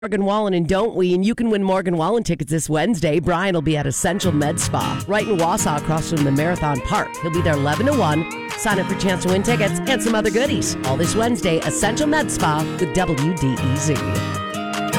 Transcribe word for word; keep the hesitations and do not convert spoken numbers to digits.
Morgan Wallen and Don't We? And you can win Morgan Wallen tickets this Wednesday. Brian will be at Essential Med Spa right in Wausau across from the Marathon Park. He'll be there eleven to one. Sign up for a chance to win tickets and some other goodies. All this Wednesday, Essential Med Spa with W D E Z.